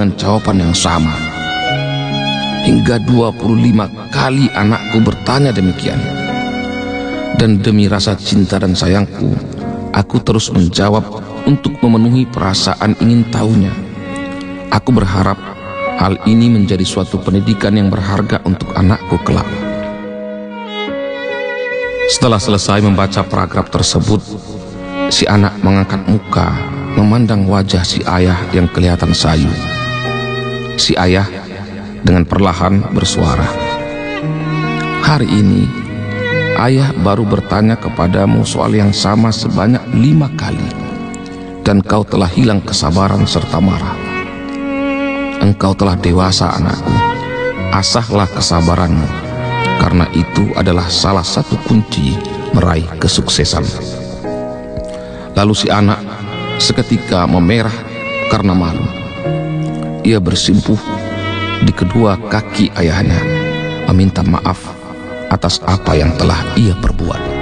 dengan jawaban yang sama. Hingga 25 kali anakku bertanya demikian. Dan demi rasa cinta dan sayangku, aku terus menjawab untuk memenuhi perasaan ingin tahunya. Aku berharap hal ini menjadi suatu pendidikan yang berharga untuk anakku kelak. Setelah selesai membaca paragraf tersebut, si anak mengangkat muka memandang wajah si ayah yang kelihatan sayu. Si ayah dengan perlahan bersuara, "Hari ini ayah baru bertanya kepadamu soal yang sama sebanyak 5 kali, dan kau telah hilang kesabaran serta marah. Engkau telah dewasa anakku, asahlah kesabaranmu, karena itu adalah salah satu kunci meraih kesuksesan." Lalu si anak seketika memerah karena malu. Ia bersimpuh di kedua kaki ayahnya, meminta maaf atas apa yang telah ia perbuat.